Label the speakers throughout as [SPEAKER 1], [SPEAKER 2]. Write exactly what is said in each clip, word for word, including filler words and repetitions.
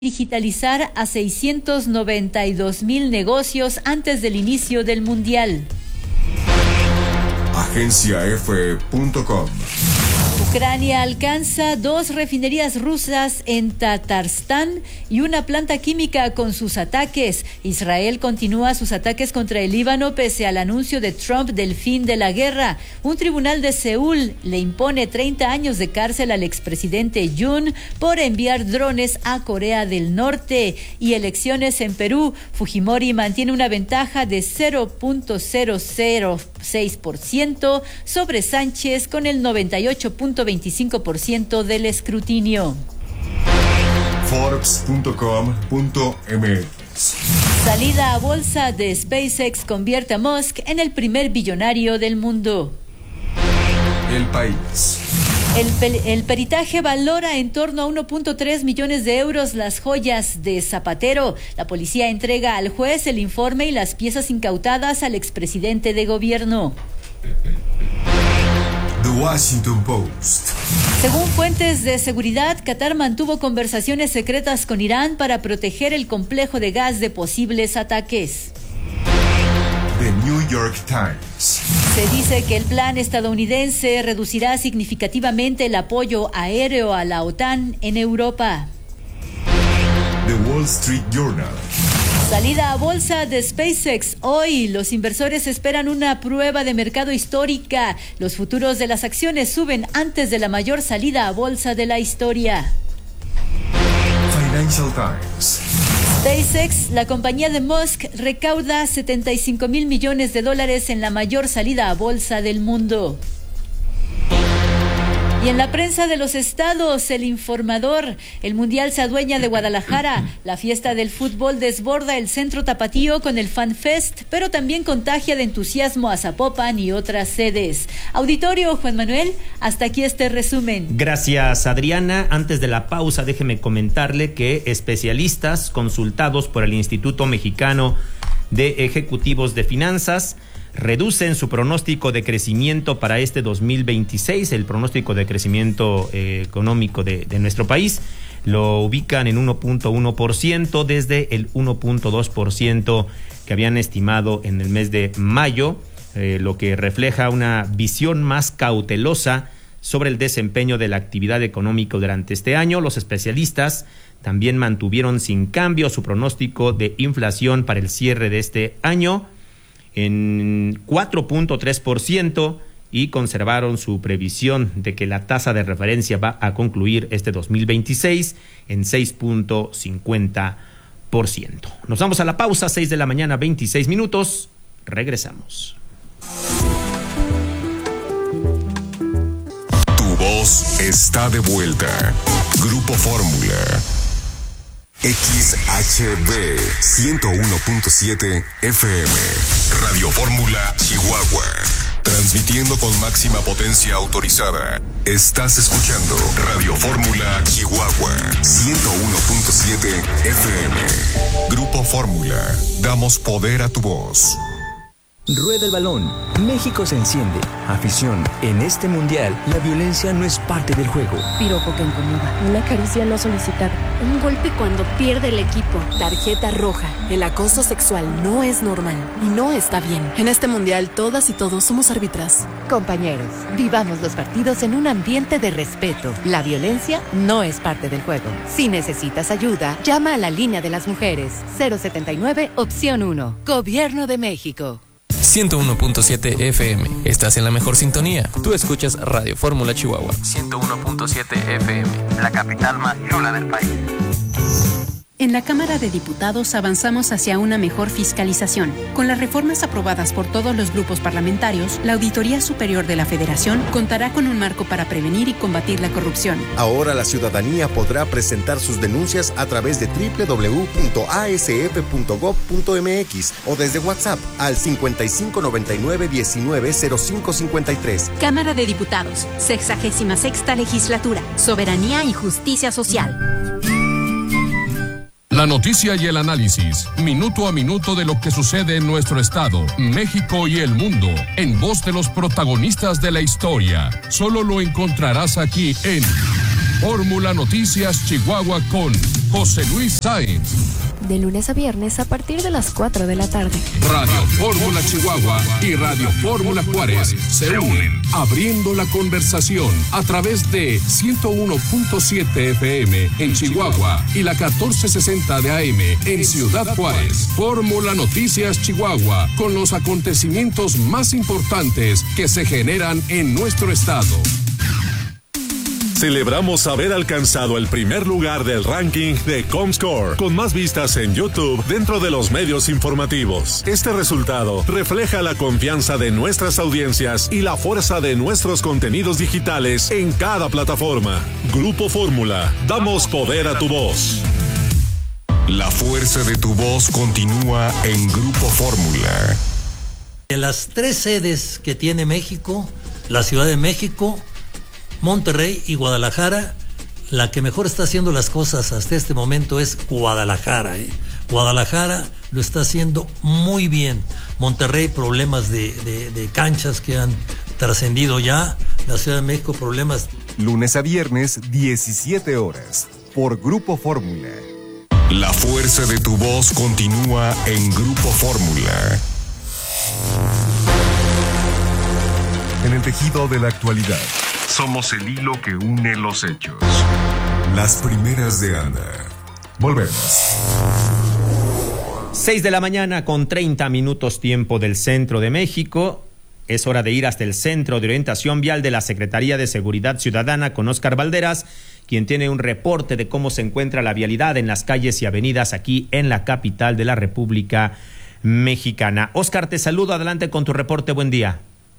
[SPEAKER 1] digitalizar a seiscientos noventa y dos mil negocios antes del inicio del Mundial.
[SPEAKER 2] Agencia F punto com.
[SPEAKER 1] Ucrania alcanza dos refinerías rusas en Tatarstán y una planta química con sus ataques. Israel continúa sus ataques contra el Líbano pese al anuncio de Trump del fin de la guerra. Un tribunal de Seúl le impone treinta años de cárcel al expresidente Yoon por enviar drones a Corea del Norte. Y elecciones en Perú. Fujimori mantiene una ventaja de cero punto cero cero seis por ciento sobre Sánchez con el noventa y ocho punto veinticinco por ciento del escrutinio.
[SPEAKER 2] Forbes punto com punto m x.
[SPEAKER 1] Salida a bolsa de SpaceX convierte a Musk en el primer billonario del mundo.
[SPEAKER 2] El País.
[SPEAKER 1] El, pe- el peritaje valora en torno a uno punto tres millones de euros las joyas de Zapatero. La policía entrega al juez el informe y las piezas incautadas al expresidente de gobierno.
[SPEAKER 2] The Washington Post.
[SPEAKER 1] Según fuentes de seguridad, Qatar mantuvo conversaciones secretas con Irán para proteger el complejo de gas de posibles ataques.
[SPEAKER 2] The New York Times.
[SPEAKER 1] Se dice que el plan estadounidense reducirá significativamente el apoyo aéreo a la OTAN en Europa.
[SPEAKER 2] The Wall Street Journal.
[SPEAKER 1] Salida a bolsa de SpaceX. Hoy los inversores esperan una prueba de mercado histórica. Los futuros de las acciones suben antes de la mayor salida a bolsa de la historia.
[SPEAKER 2] Financial Times.
[SPEAKER 1] SpaceX, la compañía de Musk, recauda setenta y cinco mil millones de dólares en la mayor salida a bolsa del mundo. Y en la prensa de los estados, El Informador, el Mundial se adueña de Guadalajara. La fiesta del fútbol desborda el centro tapatío con el Fan Fest, pero también contagia de entusiasmo a Zapopan y otras sedes. Auditorio, Juan Manuel, hasta aquí este resumen.
[SPEAKER 3] Gracias, Adriana. Antes de la pausa, déjeme comentarle que especialistas consultados por el Instituto Mexicano de Ejecutivos de Finanzas reducen su pronóstico de crecimiento para este dos mil veintiséis, el pronóstico de crecimiento eh, económico de, de nuestro país. Lo ubican en uno punto uno por ciento desde el uno punto dos por ciento que habían estimado en el mes de mayo, eh, lo que refleja una visión más cautelosa sobre el desempeño de la actividad económica durante este año. Los especialistas también mantuvieron sin cambio su pronóstico de inflación para el cierre de este año en cuatro punto tres por ciento y conservaron su previsión de que la tasa de referencia va a concluir este dos mil veintiséis en seis punto cincuenta por ciento. Nos vamos a la pausa, seis de la mañana, veintiséis minutos. Regresamos.
[SPEAKER 2] Tu voz está de vuelta. Grupo Fórmula. X H B ciento uno punto siete F M. Radio Fórmula Chihuahua. Transmitiendo con máxima potencia autorizada. Estás escuchando Radio Fórmula Chihuahua ciento uno punto siete F M. Grupo Fórmula. Damos poder a tu voz.
[SPEAKER 4] Rueda el balón. México se enciende. Afición. En este mundial, la violencia no es parte del juego.
[SPEAKER 5] Piropo que incomoda. Una caricia no solicitada.
[SPEAKER 6] Un golpe cuando pierde el equipo.
[SPEAKER 5] Tarjeta roja. El acoso sexual no es normal y no está bien. En este mundial, todas y todos somos árbitras.
[SPEAKER 7] Compañeros, vivamos los partidos en un ambiente de respeto. La violencia no es parte del juego. Si necesitas ayuda, llama a la línea de las mujeres. cero setenta y nueve, opción uno. Gobierno de México.
[SPEAKER 8] ciento uno punto siete F M. Estás en la mejor sintonía. Tú escuchas Radio Fórmula Chihuahua. ciento uno punto siete F M. La capital más chula del país.
[SPEAKER 9] En la Cámara de Diputados avanzamos hacia una mejor fiscalización. Con las reformas aprobadas por todos los grupos parlamentarios, la Auditoría Superior de la Federación contará con un marco para prevenir y combatir la corrupción.
[SPEAKER 10] Ahora la ciudadanía podrá presentar sus denuncias a través de doble u doble u doble u punto a s f punto gob punto m x o desde WhatsApp al cincuenta y cinco noventa y nueve diecinueve cero cinco cincuenta y tres.
[SPEAKER 11] Cámara de Diputados, sexagésima sexta legislatura, soberanía y justicia social.
[SPEAKER 12] La noticia y el análisis, minuto a minuto de lo que sucede en nuestro estado, México y el mundo, en voz de los protagonistas de la historia. Solo lo encontrarás aquí en Fórmula Noticias Chihuahua con José Luis Sáenz.
[SPEAKER 13] De lunes a viernes a partir de las cuatro de la tarde.
[SPEAKER 12] Radio Fórmula Chihuahua y Radio Fórmula Juárez se unen, abriendo la conversación a través de ciento uno punto siete F M en Chihuahua y la catorce sesenta de A M en Ciudad Juárez. Fórmula Noticias Chihuahua, con los acontecimientos más importantes que se generan en nuestro estado.
[SPEAKER 14] Celebramos haber alcanzado el primer lugar del ranking de Comscore, con más vistas en YouTube dentro de los medios informativos. Este resultado refleja la confianza de nuestras audiencias y la fuerza de nuestros contenidos digitales en cada plataforma. Grupo Fórmula, damos poder a tu voz.
[SPEAKER 2] La fuerza de tu voz continúa en Grupo Fórmula.
[SPEAKER 15] De las tres sedes que tiene México, la Ciudad de México, Monterrey y Guadalajara, la que mejor está haciendo las cosas hasta este momento es Guadalajara. ¿eh? Guadalajara lo está haciendo muy bien. Monterrey, problemas de, de, de canchas que han trascendido ya. La Ciudad de México, problemas.
[SPEAKER 10] Lunes a viernes, diecisiete horas, por Grupo Fórmula.
[SPEAKER 2] La fuerza de tu voz continúa en Grupo Fórmula.
[SPEAKER 10] En el tejido de la actualidad.
[SPEAKER 2] Somos el hilo que une los hechos.
[SPEAKER 10] Las primeras de Anda. Volvemos.
[SPEAKER 3] Seis de la mañana con treinta minutos tiempo del centro de México. Es hora de ir hasta el Centro de Orientación Vial de la Secretaría de Seguridad Ciudadana con Óscar Valderas, quien tiene un reporte de cómo se encuentra la vialidad en las calles y avenidas aquí en la capital de la República Mexicana. Óscar, te saludo. Adelante con tu reporte. Buen día.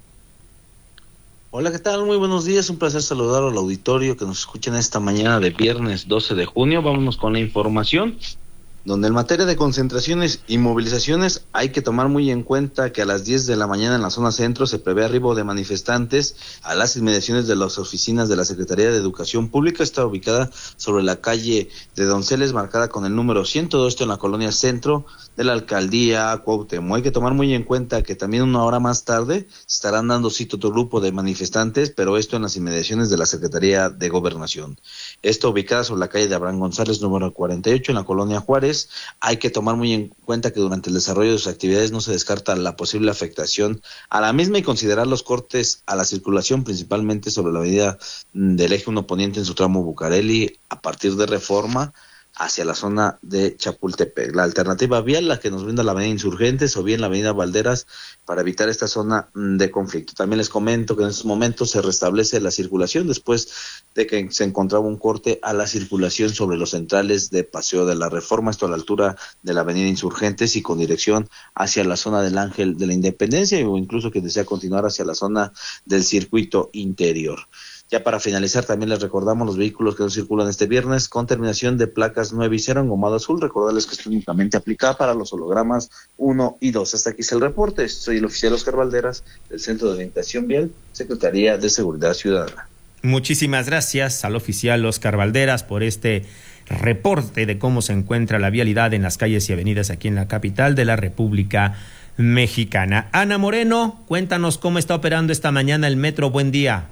[SPEAKER 16] Hola, ¿qué tal? Muy buenos días, un placer saludar al auditorio que nos escuchan esta mañana de viernes doce de junio. Vámonos con la información, donde en materia de concentraciones y movilizaciones hay que tomar muy en cuenta que a las diez de la mañana en la zona centro se prevé arribo de manifestantes a las inmediaciones de las oficinas de la Secretaría de Educación Pública. Está ubicada sobre la calle de Donceles, marcada con el número ciento dos, esto en la colonia centro de la alcaldía Cuauhtémoc. Hay que tomar muy en cuenta que también una hora más tarde se estarán dando cita otro grupo de manifestantes, pero esto en las inmediaciones de la Secretaría de Gobernación. Esto ubicada sobre la calle de Abraham González, número cuarenta y ocho, en la colonia Juárez. Hay que tomar muy en cuenta que durante el desarrollo de sus actividades no se descarta la posible afectación a la misma y considerar los cortes a la circulación, principalmente sobre la avenida del eje uno poniente en su tramo Bucareli a partir de Reforma hacia la zona de Chapultepec. La alternativa vial, la que nos brinda la avenida Insurgentes o bien la avenida Valderas, para evitar esta zona de conflicto. También les comento que en estos momentos se restablece la circulación después de que se encontraba un corte a la circulación sobre los centrales de Paseo de la Reforma, esto a la altura de la avenida Insurgentes y con dirección hacia la zona del Ángel de la Independencia, o incluso que desea continuar hacia la zona del circuito interior. Ya para finalizar, también les recordamos los vehículos que no circulan este viernes con terminación de placas nueve y cero en gomado azul. Recordarles que esto únicamente aplica para los hologramas uno y dos. Hasta aquí es el reporte. Soy el oficial Óscar Valderas del Centro de Orientación Vial, Secretaría de Seguridad Ciudadana.
[SPEAKER 3] Muchísimas gracias al oficial Óscar Valderas por este reporte de cómo se encuentra la vialidad en las calles y avenidas aquí en la capital de la República Mexicana. Ana Moreno, cuéntanos cómo está operando esta mañana el metro. Buen día.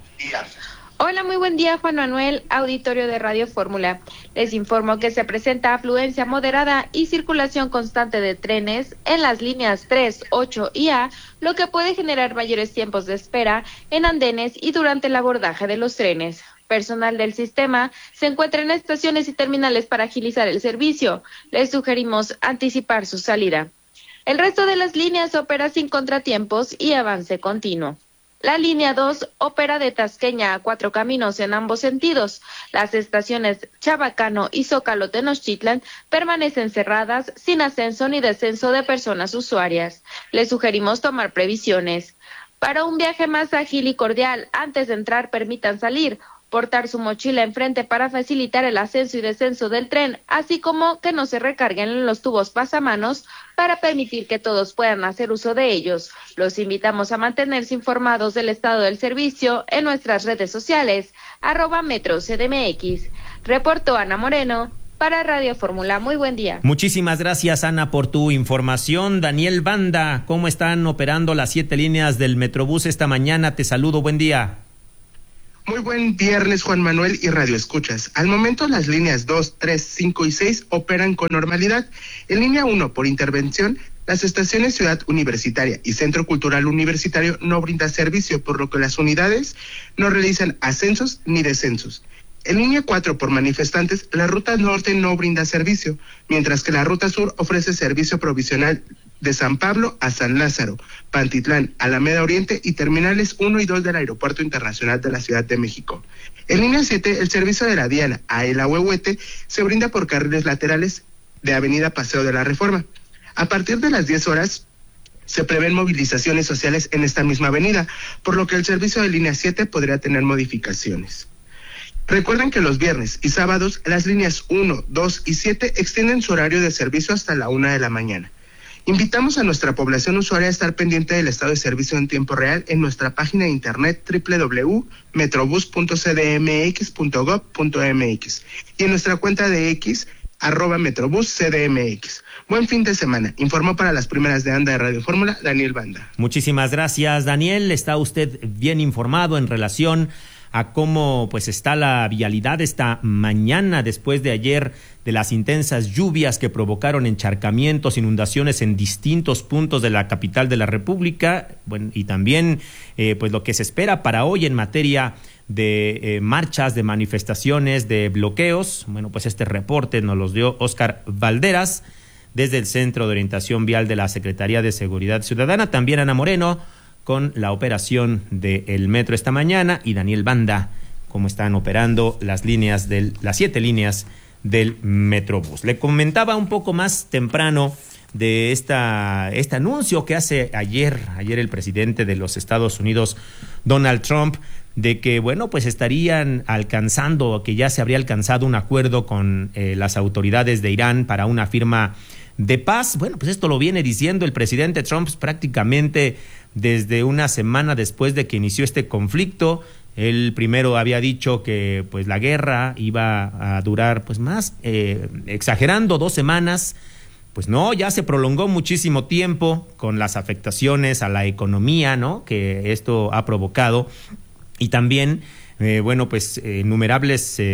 [SPEAKER 17] Hola, muy buen día, Juan Manuel, auditorio de Radio Fórmula. Les informo que se presenta afluencia moderada y circulación constante de trenes en las líneas tres, ocho y A, lo que puede generar mayores tiempos de espera en andenes y durante el abordaje de los trenes. Personal del sistema se encuentra en estaciones y terminales para agilizar el servicio. Les sugerimos anticipar su salida. El resto de las líneas opera sin contratiempos y avance continuo. La línea dos opera de Tasqueña a Cuatro Caminos en ambos sentidos. Las estaciones Chabacano y Zócalo Tenochtitlan permanecen cerradas sin ascenso ni descenso de personas usuarias. Les sugerimos tomar previsiones. Para un viaje más ágil y cordial, antes de entrar permitan salir, portar su mochila enfrente para facilitar el ascenso y descenso del tren, así como que no se recarguen en los tubos pasamanos para permitir que todos puedan hacer uso de ellos. Los invitamos a mantenerse informados del estado del servicio en nuestras redes sociales, arroba Metro C D M X. Reportó Ana Moreno para Radio Fórmula. Muy buen día.
[SPEAKER 3] Muchísimas gracias, Ana, por tu información. Daniel Banda, ¿cómo están operando las siete líneas del Metrobús esta mañana? Te saludo, buen día.
[SPEAKER 18] Muy buen viernes, Juan Manuel y Radio Escuchas. Al momento las líneas dos, tres, cinco y seis operan con normalidad. En línea uno, por intervención, las estaciones Ciudad Universitaria y Centro Cultural Universitario no brindan servicio, por lo que las unidades no realizan ascensos ni descensos. En línea cuatro, por manifestantes, la ruta norte no brinda servicio, mientras que la ruta sur ofrece servicio provisional de San Pablo a San Lázaro, Pantitlán, Alameda Oriente y terminales uno y dos del Aeropuerto Internacional de la Ciudad de México. En línea siete, el servicio de la Diana a El Ahuehuete se brinda por carriles laterales de Avenida Paseo de la Reforma. A partir de las diez horas, se prevén movilizaciones sociales en esta misma avenida, por lo que el servicio de línea siete podría tener modificaciones. Recuerden que los viernes y sábados las líneas uno, dos y siete extienden su horario de servicio hasta la una de la mañana. Invitamos a nuestra población usuaria a estar pendiente del estado de servicio en tiempo real en nuestra página de internet doble u doble u doble u punto metrobús punto c d m x punto gob punto m x y en nuestra cuenta de X, arroba metrobús c d m x. Buen fin de semana. Informó para las primeras de Anda de Radio Fórmula, Daniel Banda.
[SPEAKER 3] Muchísimas gracias, Daniel. Está usted bien informado en relación a cómo pues está la vialidad esta mañana después de ayer de las intensas lluvias que provocaron encharcamientos, inundaciones en distintos puntos de la capital de la República, bueno, y también eh, pues lo que se espera para hoy en materia de eh, marchas, de manifestaciones, de bloqueos. Bueno, pues este reporte nos los dio Óscar Valderas desde el Centro de Orientación Vial de la Secretaría de Seguridad Ciudadana, también Ana Moreno con la operación del metro esta mañana y Daniel Banda, cómo están operando las líneas del, las siete líneas del Metrobús. Le comentaba un poco más temprano de esta, este anuncio que hace ayer, ayer el presidente de los Estados Unidos, Donald Trump, de que, bueno, pues estarían alcanzando, que ya se habría alcanzado un acuerdo con eh, las autoridades de Irán para una firma de paz. Bueno, pues esto lo viene diciendo el presidente Trump prácticamente desde una semana después de que inició este conflicto. Él primero había dicho que pues la guerra iba a durar pues más, eh, exagerando, dos semanas. Pues no, ya se prolongó muchísimo tiempo con las afectaciones a la economía, ¿no?, que esto ha provocado. Y también, eh, bueno, pues eh, innumerables, eh,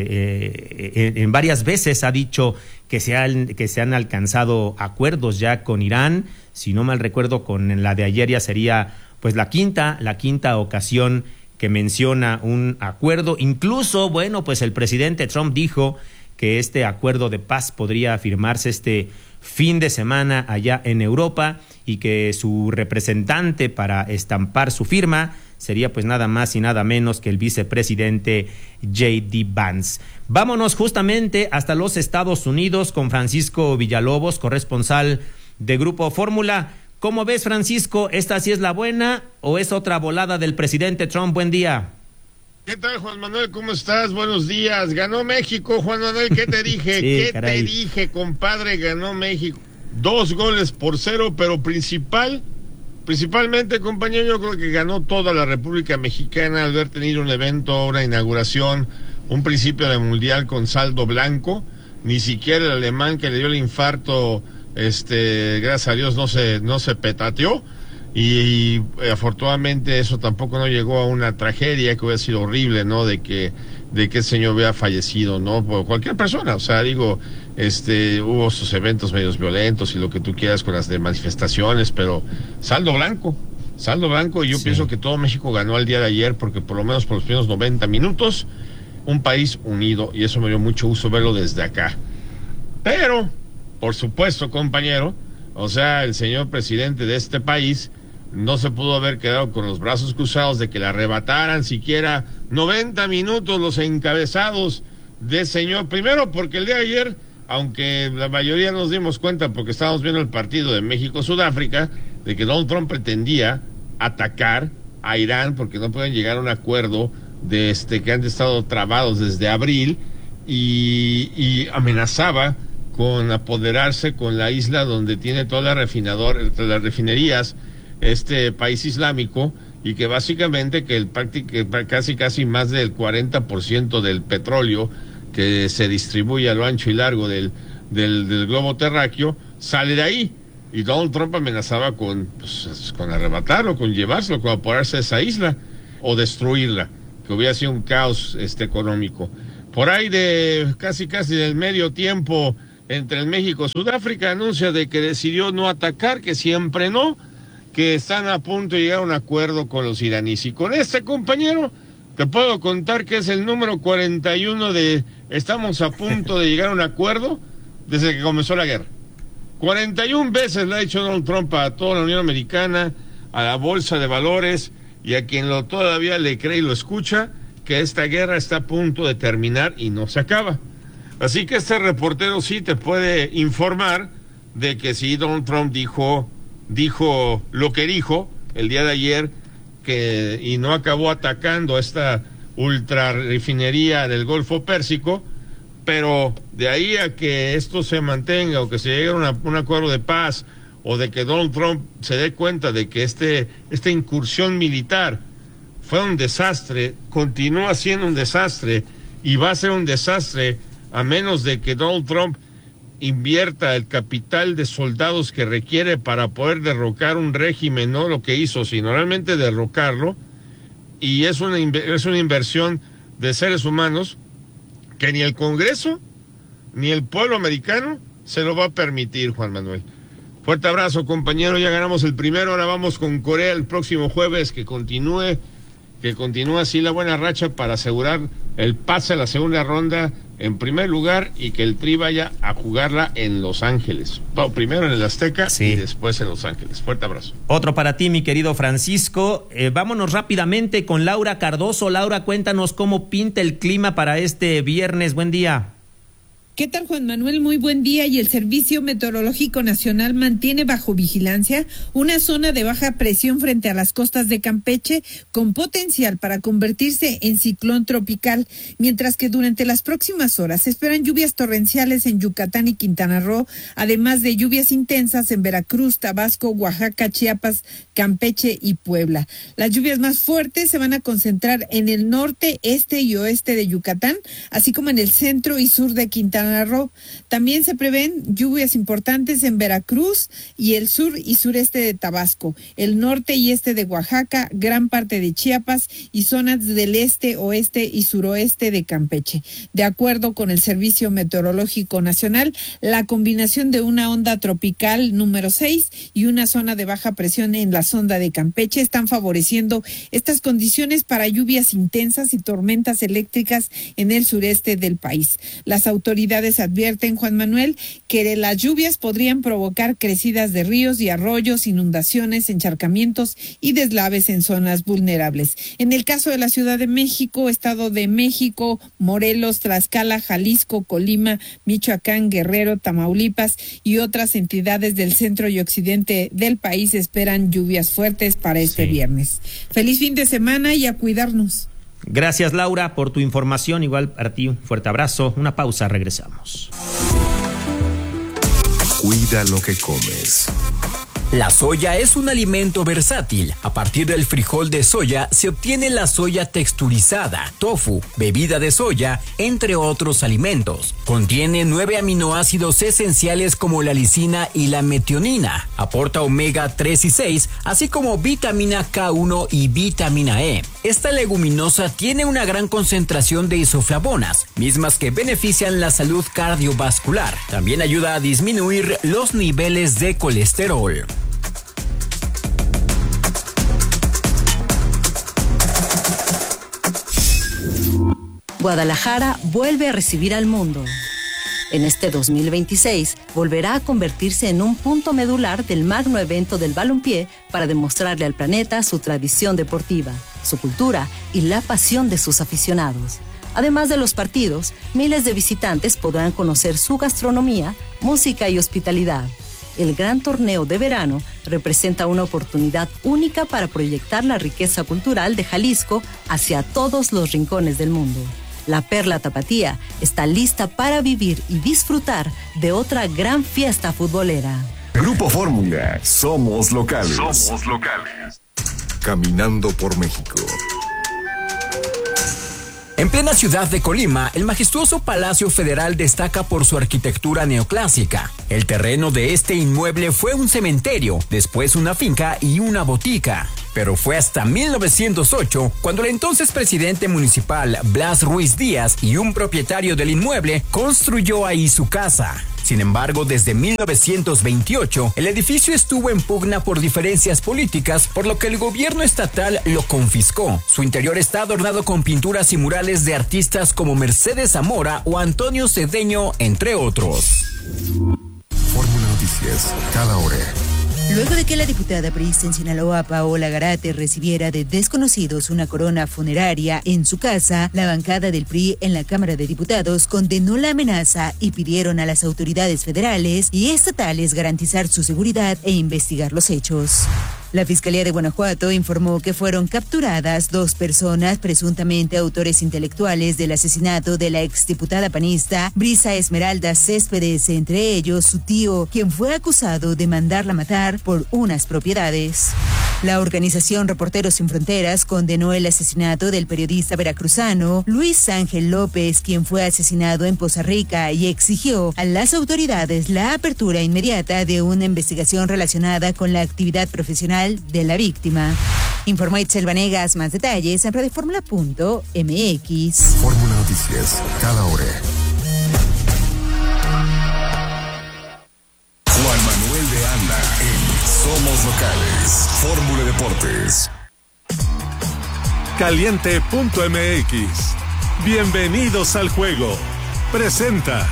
[SPEAKER 3] eh, en varias veces ha dicho que se, han, que se han alcanzado acuerdos ya con Irán. Si no mal recuerdo, con la de ayer ya sería pues la quinta, la quinta ocasión que menciona un acuerdo. Incluso, bueno, pues el presidente Trump dijo que este acuerdo de paz podría firmarse este fin de semana allá en Europa y que su representante para estampar su firma sería pues nada más y nada menos que el vicepresidente J D Vance. Vámonos justamente hasta los Estados Unidos con Francisco Villalobos, corresponsal de Grupo Fórmula. ¿Cómo ves, Francisco? ¿Esta sí es la buena o es otra volada del presidente Trump? Buen día.
[SPEAKER 19] ¿Qué tal, Juan Manuel? ¿Cómo estás? Buenos días. Ganó México, Juan Manuel. ¿Qué te dije? Sí, ¿Qué caray. te dije, compadre? Ganó México. Dos goles por cero, pero principal, principalmente, compañero, yo creo que ganó toda la República Mexicana al haber tenido un evento, una inauguración, un principio de mundial con saldo blanco. Ni siquiera el alemán que le dio el infarto, este, gracias a Dios, no se, no se petateó. Y, y afortunadamente eso tampoco no llegó a una tragedia que hubiera sido horrible, ¿no? De que, de que el señor hubiera fallecido, ¿no? Por cualquier persona, o sea, digo, este, hubo sus eventos medios violentos y lo que tú quieras con las de manifestaciones, pero saldo blanco, saldo blanco, y yo sí. pienso que todo México ganó el día de ayer, porque por lo menos por los primeros noventa minutos, un país unido, y eso me dio mucho gusto verlo desde acá. Pero, por supuesto, compañero, o sea, el señor presidente de este país no se pudo haber quedado con los brazos cruzados de que le arrebataran siquiera noventa minutos los encabezados del señor. Primero, porque el día de ayer, aunque la mayoría nos dimos cuenta porque estábamos viendo el partido de México-Sudáfrica, de que Donald Trump pretendía atacar a Irán porque no pueden llegar a un acuerdo de este que han estado trabados desde abril, y, y amenazaba con apoderarse con la isla donde tiene todas las refinador, las refinerías este país islámico, y que básicamente que el que casi casi más del cuarenta por ciento del petróleo que se distribuye a lo ancho y largo del, del, del globo terráqueo sale de ahí, y Donald Trump amenazaba con, pues, con arrebatarlo, con llevárselo, con apoderarse de esa isla o destruirla. que hubiera sido un caos este, económico. Por ahí de casi casi del medio tiempo entre el México y Sudáfrica, anuncia de que decidió no atacar, que siempre no, que están a punto de llegar a un acuerdo con los iraníes. Y con este compañero te puedo contar que es el número cuarenta y uno de estamos a punto de llegar a un acuerdo desde que comenzó la guerra. cuarenta y una veces le ha dicho Donald Trump a toda la Unión Americana, a la Bolsa de Valores y a quien lo todavía le cree y lo escucha, que esta guerra está a punto de terminar y no se acaba. Así que este reportero sí te puede informar de que sí, Donald Trump dijo, dijo lo que dijo el día de ayer, que y no acabó atacando esta ultra refinería del Golfo Pérsico, pero de ahí a que esto se mantenga o que se llegue a una, un acuerdo de paz o de que Donald Trump se dé cuenta de que este, esta incursión militar fue un desastre, continúa siendo un desastre y va a ser un desastre a menos de que Donald Trump invierta el capital de soldados que requiere para poder derrocar un régimen, no lo que hizo, sino realmente derrocarlo, y es una, es una inversión de seres humanos que ni el Congreso ni el pueblo americano se lo va a permitir, Juan Manuel. Fuerte abrazo, compañero, ya ganamos el primero, ahora vamos con Corea el próximo jueves, que continúe, que continúe así la buena racha para asegurar el pase a la segunda ronda en primer lugar y que el Tri vaya a jugarla en Los Ángeles. Bueno, primero en el Azteca sí. Y después en Los Ángeles. Fuerte abrazo.
[SPEAKER 3] Otro para ti, mi querido Francisco. Eh, vámonos rápidamente con Laura Cardoso. Laura, cuéntanos cómo pinta el clima para este viernes. Buen día.
[SPEAKER 20] ¿Qué tal, Juan Manuel? Muy buen día. Y el Servicio Meteorológico Nacional mantiene bajo vigilancia una zona de baja presión frente a las costas de Campeche con potencial para convertirse en ciclón tropical, mientras que durante las próximas horas se esperan lluvias torrenciales en Yucatán y Quintana Roo, además de lluvias intensas en Veracruz, Tabasco, Oaxaca, Chiapas, Campeche y Puebla. Las lluvias más fuertes se van a concentrar en el norte, este y oeste de Yucatán, así como en el centro y sur de Quintana Roo. También se prevén lluvias importantes en Veracruz y el sur y sureste de Tabasco, el norte y este de Oaxaca, gran parte de Chiapas y zonas del este, oeste y suroeste de Campeche. De acuerdo con el Servicio Meteorológico Nacional, la combinación de una onda tropical número seis y una zona de baja presión en la sonda de Campeche están favoreciendo estas condiciones para lluvias intensas y tormentas eléctricas en el sureste del país. Las autoridades advierten, Juan Manuel, que las lluvias podrían provocar crecidas de ríos y arroyos, inundaciones, encharcamientos y deslaves en zonas vulnerables. En el caso de la Ciudad de México, Estado de México, Morelos, Tlaxcala, Jalisco, Colima, Michoacán, Guerrero, Tamaulipas y otras entidades del centro y occidente del país esperan lluvias fuertes para este sí. viernes. Feliz fin de semana y a cuidarnos.
[SPEAKER 3] Gracias, Laura, por tu información. Igual para ti, un fuerte abrazo. Una pausa, regresamos.
[SPEAKER 2] Cuida lo que comes.
[SPEAKER 21] La soya es un alimento versátil. A partir del frijol de soya se obtiene la soya texturizada, tofu, bebida de soya, entre otros alimentos. Contiene nueve aminoácidos esenciales como la lisina y la metionina. Aporta omega tres y seis, así como vitamina K uno y vitamina E. Esta leguminosa tiene una gran concentración de isoflavonas, mismas que benefician la salud cardiovascular. También ayuda a disminuir los niveles de colesterol.
[SPEAKER 22] Guadalajara vuelve a recibir al mundo. En este dos mil veintiséis volverá a convertirse en un punto medular del magno evento del balompié para demostrarle al planeta su tradición deportiva, su cultura y la pasión de sus aficionados. Además de los partidos, miles de visitantes podrán conocer su gastronomía, música y hospitalidad. El gran torneo de verano representa una oportunidad única para proyectar la riqueza cultural de Jalisco hacia todos los rincones del mundo. La Perla Tapatía está lista para vivir y disfrutar de otra gran fiesta futbolera.
[SPEAKER 2] Grupo Fórmula, somos locales.
[SPEAKER 12] Somos locales.
[SPEAKER 2] Caminando por México.
[SPEAKER 21] En plena ciudad de Colima, el majestuoso Palacio Federal destaca por su arquitectura neoclásica. El terreno de este inmueble fue un cementerio, después una finca y una botica. pero fue hasta mil novecientos ocho cuando el entonces presidente municipal Blas Ruiz Díaz y un propietario del inmueble construyó ahí su casa. Sin embargo, desde mil novecientos veintiocho, el edificio estuvo en pugna por diferencias políticas, por lo que el gobierno estatal lo confiscó. Su interior está adornado con pinturas y murales de artistas como Mercedes Zamora o Antonio Cedeño, entre otros.
[SPEAKER 2] Fórmula Noticias, cada hora.
[SPEAKER 1] Luego de que la diputada priista en Sinaloa, Paola Garate, recibiera de desconocidos una corona funeraria en su casa, la bancada del P R I en la Cámara de Diputados condenó la amenaza y pidieron a las autoridades federales y estatales garantizar su seguridad e investigar los hechos. La Fiscalía de Guanajuato informó que fueron capturadas dos personas presuntamente autores intelectuales del asesinato de la exdiputada panista Brisa Esmeralda Céspedes, entre ellos su tío, quien fue acusado de mandarla matar por unas propiedades. La organización Reporteros Sin Fronteras condenó el asesinato del periodista veracruzano Luis Ángel López, quien fue asesinado en Poza Rica, y exigió a las autoridades la apertura inmediata de una investigación relacionada con la actividad profesional de la víctima. Informó Itzel Vanegas. Más detalles en radio fórmula punto m x.
[SPEAKER 2] Fórmula Noticias, cada hora. Juan Manuel de Anda en Somos Locales. Fórmula Deportes.
[SPEAKER 14] Caliente punto m x. Bienvenidos al juego. Presenta.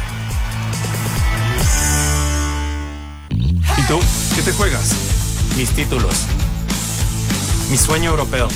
[SPEAKER 4] ¿Y tú? ¿Qué te juegas? Mis títulos, mi sueño europeo,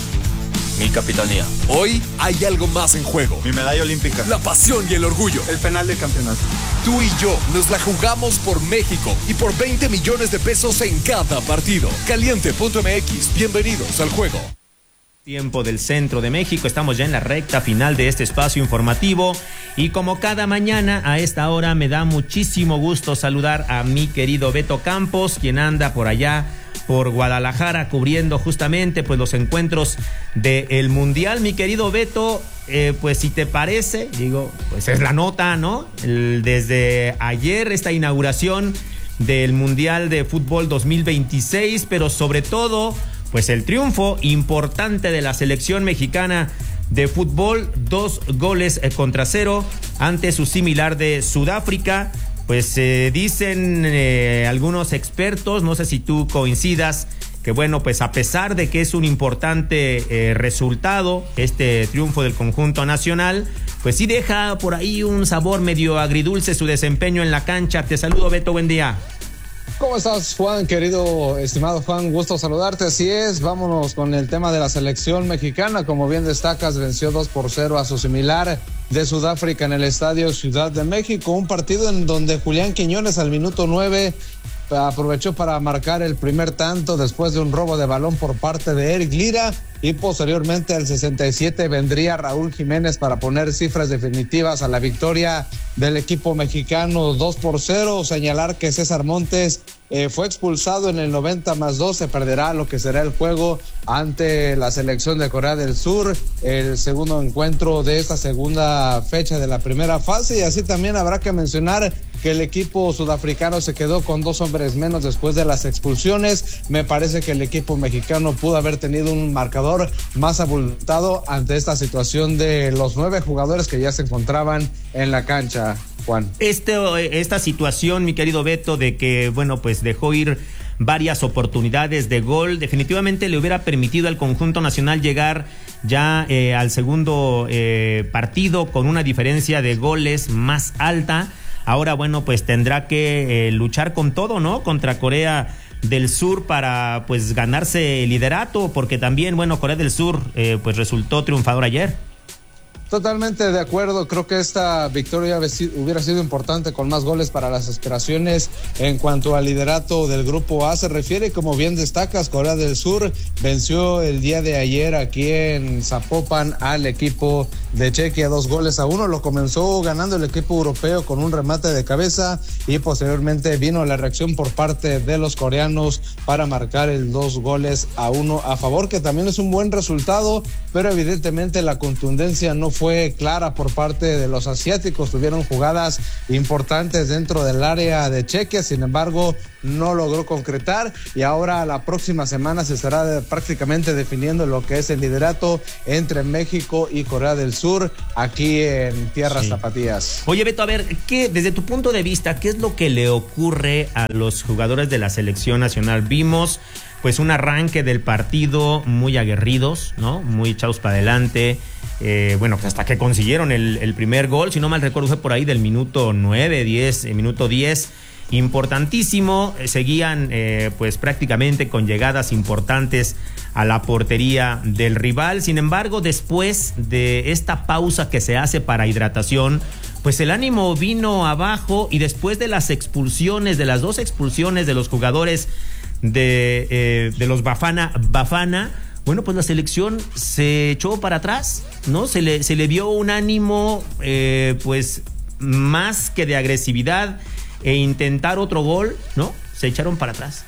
[SPEAKER 4] mi capitanía.
[SPEAKER 23] Hoy hay algo más en juego.
[SPEAKER 4] Mi medalla olímpica,
[SPEAKER 23] la pasión y el orgullo.
[SPEAKER 4] El penal del campeonato.
[SPEAKER 23] Tú y yo nos la jugamos por México y por veinte millones de pesos en cada partido. Caliente punto m x, bienvenidos al juego.
[SPEAKER 3] Tiempo del centro de México, estamos ya en la recta final de este espacio informativo y como cada mañana a esta hora me da muchísimo gusto saludar a mi querido Beto Campos, quien anda por allá por Guadalajara cubriendo justamente pues los encuentros del Mundial. Mi querido Beto, eh, pues si te parece, digo, pues es la nota, ¿no? El, desde ayer esta inauguración del Mundial de Fútbol dos mil veintiséis, pero sobre todo pues el triunfo importante de la selección mexicana de fútbol, dos goles contra cero ante su similar de Sudáfrica. Pues eh, dicen eh, algunos expertos, no sé si tú coincidas, que bueno, pues a pesar de que es un importante eh, resultado, este triunfo del conjunto nacional, pues sí deja por ahí un sabor medio agridulce su desempeño en la cancha. Te saludo, Beto, buen día.
[SPEAKER 24] ¿Cómo estás, Juan? Querido, estimado Juan, gusto saludarte. Así es, vámonos con el tema de la selección mexicana. Como bien destacas, venció dos por cero a su similar de Sudáfrica en el Estadio Ciudad de México. Un partido en donde Julián Quiñones al minuto nueve aprovechó para marcar el primer tanto después de un robo de balón por parte de Eric Lira, y posteriormente al sesenta y siete vendría Raúl Jiménez para poner cifras definitivas a la victoria del equipo mexicano dos por cero. Señalar que César Montes eh, fue expulsado en el noventa más dos, se perderá lo que será el juego ante la selección de Corea del Sur, el segundo encuentro de esta segunda fecha de la primera fase. Y así también habrá que mencionar que el equipo sudafricano se quedó con dos hombres menos después de las expulsiones. Me parece que el equipo mexicano pudo haber tenido un marcador más abultado ante esta situación de los nueve jugadores que ya se encontraban en la cancha, Juan.
[SPEAKER 3] Este, esta situación, mi querido Beto, de que, bueno, pues dejó ir varias oportunidades de gol, definitivamente le hubiera permitido al conjunto nacional llegar ya eh, al segundo eh, partido con una diferencia de goles más alta. Ahora, bueno, pues tendrá que eh, luchar con todo, ¿no? Contra Corea del Sur para, pues, ganarse el liderato, porque también, bueno, Corea del Sur, eh, pues, resultó triunfador ayer.
[SPEAKER 24] Totalmente de acuerdo, creo que esta victoria hubiera sido importante con más goles para las aspiraciones en cuanto al liderato del grupo A se refiere. Como bien destacas, Corea del Sur venció el día de ayer aquí en Zapopan al equipo de Chequia, dos goles a uno. Lo comenzó ganando el equipo europeo con un remate de cabeza y posteriormente vino la reacción por parte de los coreanos para marcar el dos goles a uno a favor, que también es un buen resultado, pero evidentemente la contundencia no fue fue clara por parte de los asiáticos. Tuvieron jugadas importantes dentro del área de Chequia, sin embargo no logró concretar, y ahora la próxima semana se estará de, prácticamente definiendo lo que es el liderato entre México y Corea del Sur aquí en tierras sí. tapatías.
[SPEAKER 3] Oye, Beto, a ver, ¿qué, desde tu punto de vista, qué es lo que le ocurre a los jugadores de la selección nacional? Vimos pues un arranque del partido muy aguerridos, ¿no? Muy echados para adelante. Eh, bueno, pues hasta que consiguieron el, el primer gol, si no mal recuerdo fue por ahí del minuto nueve, diez, eh, minuto diez. Importantísimo, seguían eh, pues prácticamente con llegadas importantes a la portería del rival. Sin embargo, después de esta pausa que se hace para hidratación, pues el ánimo vino abajo, y después de las expulsiones, de las dos expulsiones de los jugadores de, eh, de los Bafana, Bafana, bueno, pues la selección se echó para atrás, ¿no? Se le, se le vio un ánimo eh, pues más que de agresividad e intentar otro gol, ¿no? Se echaron para atrás.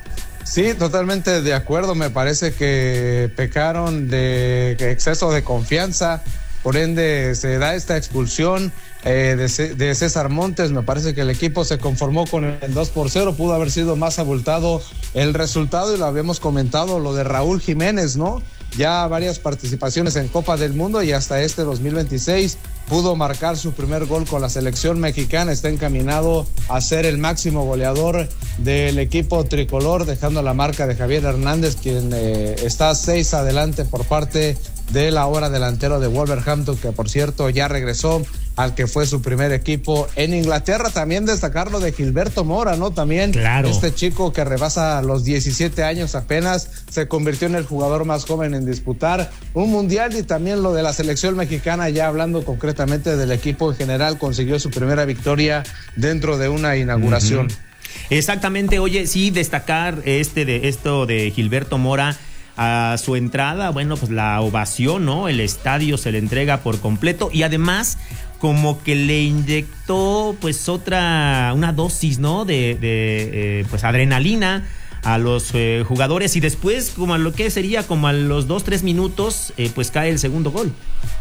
[SPEAKER 24] Sí, totalmente de acuerdo. Me parece que pecaron de exceso de confianza, por ende se da esta expulsión eh, de, de César Montes. Me parece que el equipo se conformó con el dos por cero, pudo haber sido más abultado el resultado, y lo habíamos comentado, lo de Raúl Jiménez, ¿no? Ya varias participaciones en Copa del Mundo, y hasta este dos mil veintiséis pudo marcar su primer gol con la selección mexicana. Está encaminado a ser el máximo goleador del equipo tricolor, dejando la marca de Javier Hernández, quien eh, está seis adelante por parte del ahora delantero de Wolverhampton, que por cierto ya regresó al que fue su primer equipo en Inglaterra. También destacar lo de Gilberto Mora, ¿no? También claro. Este chico que rebasa los diecisiete años apenas, se convirtió en el jugador más joven en disputar un mundial, y también lo de la selección mexicana, ya hablando concretamente del equipo en general, consiguió su primera victoria dentro de una inauguración. Uh-huh.
[SPEAKER 3] Exactamente. Oye, sí, destacar este de esto de Gilberto Mora. A su entrada, bueno, pues la ovación, ¿no? El estadio se le entrega por completo, y además como que le inyectó pues otra, una dosis, ¿no? De, de eh, pues adrenalina a los eh, jugadores, y después, como a lo que sería como a los dos, tres minutos, eh, pues cae el segundo gol.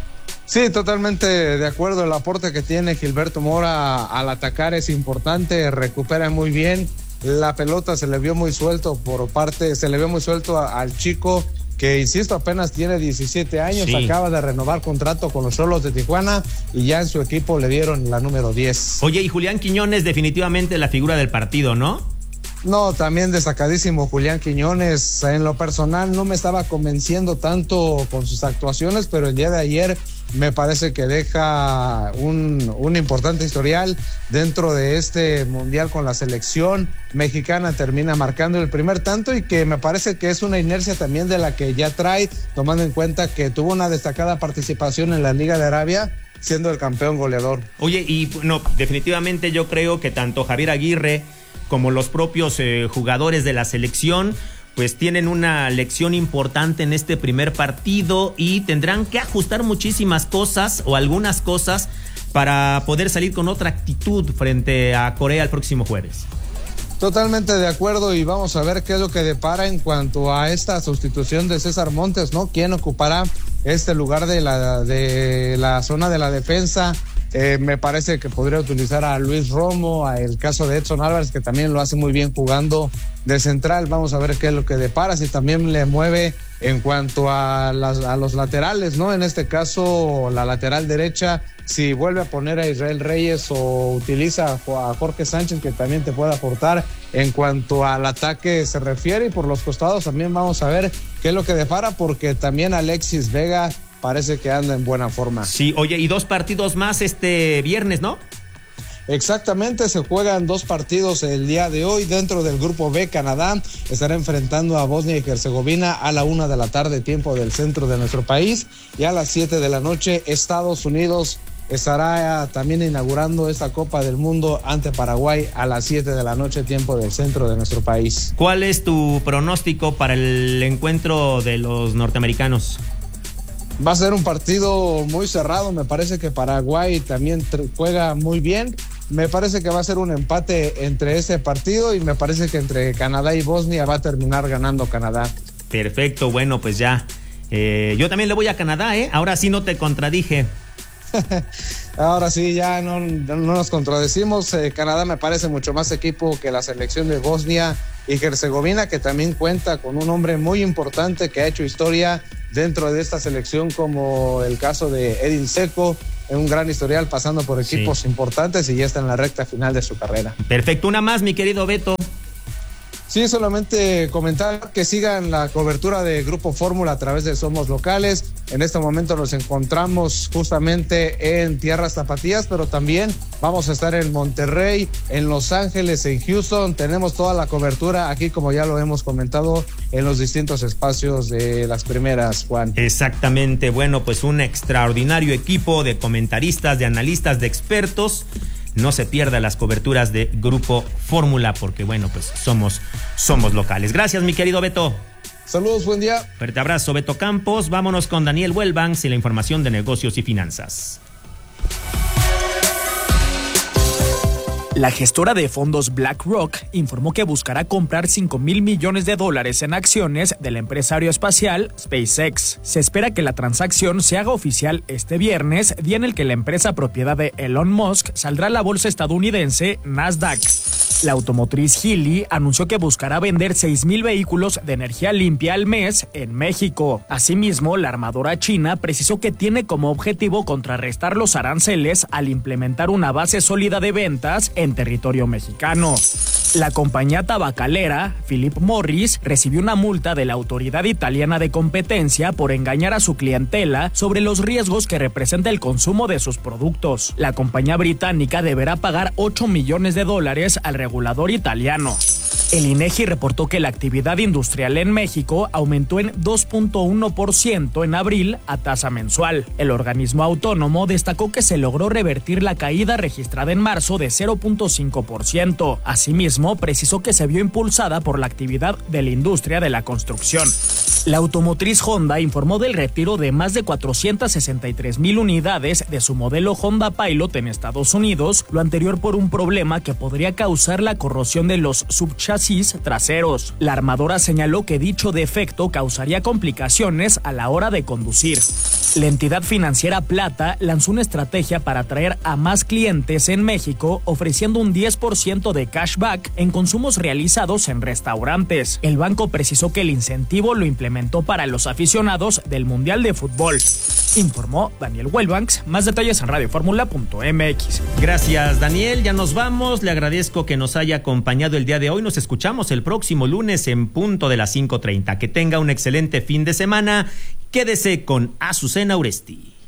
[SPEAKER 24] Sí, totalmente de acuerdo. El aporte que tiene Gilberto Mora al atacar es importante, recupera muy bien. La pelota se le vio muy suelto por parte, se le vio muy suelto a, al chico, que insisto, apenas tiene diecisiete años, sí. Acaba de renovar contrato con los Xolos de Tijuana, y ya en su equipo le dieron la número diez.
[SPEAKER 3] Oye, y Julián Quiñones definitivamente la figura del partido, ¿no?
[SPEAKER 24] No, también destacadísimo Julián Quiñones. En lo personal no me estaba convenciendo tanto con sus actuaciones, pero el día de ayer me parece que deja un, un importante historial dentro de este mundial con la selección mexicana. Termina marcando el primer tanto, y que me parece que es una inercia también de la que ya trae, tomando en cuenta que tuvo una destacada participación en la Liga de Arabia, siendo el campeón goleador.
[SPEAKER 3] Oye, y no, definitivamente yo creo que tanto Javier Aguirre como los propios eh, jugadores de la selección pues tienen una lección importante en este primer partido, y tendrán que ajustar muchísimas cosas o algunas cosas para poder salir con otra actitud frente a Corea el próximo jueves.
[SPEAKER 24] Totalmente de acuerdo, y vamos a ver qué es lo que depara en cuanto a esta sustitución de César Montes, ¿no? ¿Quién ocupará este lugar de la, de la zona de la defensa? Eh, me parece que podría utilizar a Luis Romo, a el caso de Edson Álvarez, que también lo hace muy bien jugando de central. Vamos a ver qué es lo que depara, si también le mueve en cuanto a, las, a los laterales, ¿no? En este caso, la lateral derecha, si vuelve a poner a Israel Reyes o utiliza a Jorge Sánchez, que también te puede aportar en cuanto al ataque se refiere, y por los costados también vamos a ver qué es lo que depara, porque también Alexis Vega parece que anda en buena forma.
[SPEAKER 3] Sí, oye, y dos partidos más este viernes, ¿no?
[SPEAKER 24] Exactamente, se juegan dos partidos el día de hoy. Dentro del grupo B, Canadá estará enfrentando a Bosnia y Herzegovina a la una de la tarde, tiempo del centro de nuestro país, y a las siete de la noche Estados Unidos estará también inaugurando esta Copa del Mundo ante Paraguay a las siete de la noche, tiempo del centro de nuestro país.
[SPEAKER 3] ¿Cuál es tu pronóstico para el encuentro de los norteamericanos?
[SPEAKER 24] Va a ser un partido muy cerrado. Me parece que Paraguay también juega muy bien. Me parece que va a ser un empate entre ese partido, y me parece que entre Canadá y Bosnia va a terminar ganando Canadá.
[SPEAKER 3] Perfecto, bueno, pues ya Eh, yo también le voy a Canadá, ¿eh? Ahora sí no te contradije.
[SPEAKER 24] Ahora sí, ya no, no nos contradecimos. Eh, Canadá me parece mucho más equipo que la selección de Bosnia y Herzegovina, que también cuenta con un hombre muy importante que ha hecho historia dentro de esta selección, como el caso de Edin Dzeko, un gran historial pasando por equipos sí. importantes y ya está en la recta final de su carrera.
[SPEAKER 3] Perfecto, una más, mi querido Beto.
[SPEAKER 24] Sí, solamente comentar que sigan la cobertura de Grupo Fórmula a través de Somos Locales. En este momento nos encontramos justamente en tierras tapatías, pero también vamos a estar en Monterrey, en Los Ángeles, en Houston. Tenemos toda la cobertura aquí, como ya lo hemos comentado, en los distintos espacios de las primeras, Juan.
[SPEAKER 3] Exactamente, bueno, pues un extraordinario equipo de comentaristas, de analistas, de expertos. No se pierda las coberturas de Grupo Fórmula, porque bueno, pues somos, somos locales. Gracias, mi querido Beto.
[SPEAKER 24] Saludos, buen día.
[SPEAKER 3] Fuerte abrazo, Beto Campos. Vámonos con Daniel Wellbanks y la información de negocios y finanzas.
[SPEAKER 5] La gestora de fondos BlackRock informó que buscará comprar cinco mil millones de dólares en acciones del empresario espacial SpaceX. Se espera que la transacción se haga oficial este viernes, día en el que la empresa propiedad de Elon Musk saldrá a la bolsa estadounidense Nasdaq. La automotriz Geely anunció que buscará vender seis mil vehículos de energía limpia al mes en México. Asimismo, la armadora china precisó que tiene como objetivo contrarrestar los aranceles al implementar una base sólida de ventas en territorio mexicano. La compañía tabacalera Philip Morris recibió una multa de la Autoridad Italiana de Competencia por engañar a su clientela sobre los riesgos que representa el consumo de sus productos. La compañía británica deberá pagar ocho millones de dólares al regulador italiano. El INEGI reportó que la actividad industrial en México aumentó en dos punto uno por ciento en abril a tasa mensual. El organismo autónomo destacó que se logró revertir la caída registrada en marzo de cero punto cinco por ciento. Asimismo, precisó que se vio impulsada por la actividad de la industria de la construcción. La automotriz Honda informó del retiro de más de cuatrocientas sesenta y tres mil unidades de su modelo Honda Pilot en Estados Unidos, lo anterior por un problema que podría causar la corrosión de los subchasis traseros. La armadora señaló que dicho defecto causaría complicaciones a la hora de conducir. La entidad financiera Plata lanzó una estrategia para atraer a más clientes en México, ofreciendo un diez por ciento de cashback en consumos realizados en restaurantes. El banco precisó que el incentivo lo implementó para los aficionados del Mundial de Fútbol. Informó Daniel Wellbanks. Más detalles en radio fórmula punto m x.
[SPEAKER 3] Gracias, Daniel. Ya nos vamos. Le agradezco que nos haya acompañado el día de hoy. Nos escuchamos el próximo lunes en punto de las cinco treinta. Que tenga un excelente fin de semana. Quédese con Azucena Uresti.